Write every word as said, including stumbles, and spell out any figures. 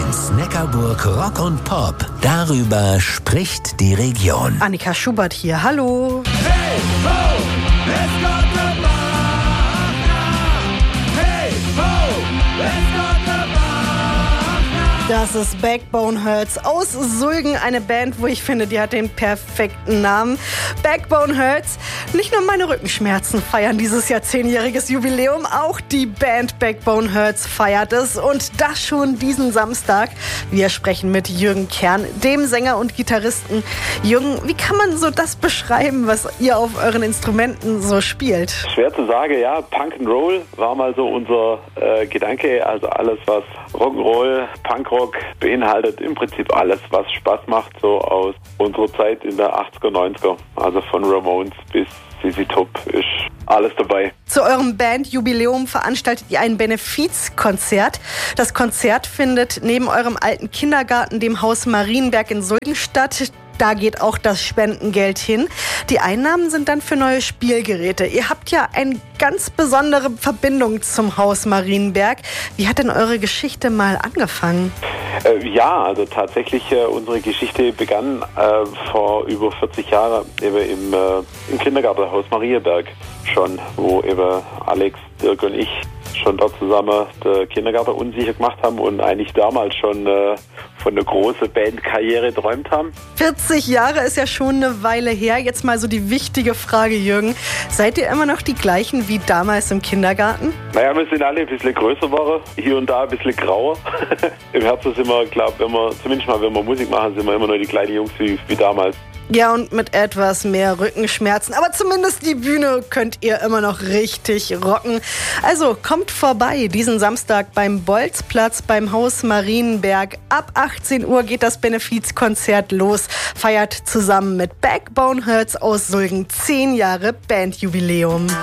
Sneckerburg Rock und Pop. Darüber spricht die Region. Annika Schubert hier, hallo. Hey, ho, es kommt eine Macht. Hey, ho, es kommt eine Macht. Das ist Backbone Hurts aus Sulgen, eine Band, wo ich finde, die hat den perfekten Namen. Backbone Hurts. Nicht nur meine Rückenschmerzen feiern dieses Jahr zehnjähriges Jubiläum, auch die Band Backbone Hurts feiert es und das schon diesen Samstag. Wir sprechen mit Jürgen Kern, dem Sänger und Gitarristen. Jürgen, wie kann man so das beschreiben, was ihr auf euren Instrumenten so spielt? Schwer zu sagen, ja. Punk and Roll war mal so unser äh, Gedanke. Also alles, was Rock'n'Roll, Punkrock beinhaltet, im Prinzip alles, was Spaß macht, so aus unserer Zeit in der achtziger, neunziger. Also von Ramones bis Z Z Top ist alles dabei. Zu eurem Bandjubiläum veranstaltet ihr ein Benefizkonzert. Das Konzert findet neben eurem alten Kindergarten, dem Haus Marienberg in Sulgen statt. Da geht auch das Spendengeld hin. Die Einnahmen sind dann für neue Spielgeräte. Ihr habt ja eine ganz besondere Verbindung zum Haus Marienberg. Wie hat denn eure Geschichte mal angefangen? Äh, ja, also tatsächlich äh, unsere Geschichte begann äh, vor über vierzig Jahren eben im, äh, im Kindergartenhaus Marienberg schon, wo eben Alex, Dirk und ich schon dort zusammen den Kindergarten unsicher gemacht haben und eigentlich damals schon äh, von einer großen Bandkarriere träumt haben. vierzig Jahre ist ja schon eine Weile her. Jetzt mal so die wichtige Frage, Jürgen. Seid ihr immer noch die gleichen wie damals im Kindergarten? Naja, wir sind alle ein bisschen größer geworden, hier und da ein bisschen grauer. Im Herzen sind wir, glaube wenn wir, zumindest mal wenn wir Musik machen, sind wir immer noch die kleinen Jungs wie, wie damals. Ja, und mit etwas mehr Rückenschmerzen. Aber zumindest die Bühne könnt ihr immer noch richtig rocken. Also kommt vorbei diesen Samstag beim Bolzplatz beim Haus Marienberg. Ab achtzehn Uhr geht das Benefizkonzert los. Feiert zusammen mit Backbone Hurts aus Sulgen zehn Jahre Bandjubiläum.